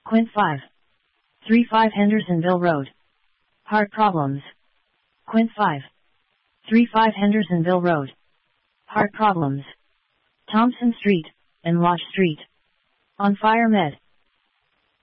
Quint 5. 35 Hendersonville Road. Heart problems. Quint 5. 35 Hendersonville Road. Heart problems. Thompson Street, and Lodge Street. On Fire Med.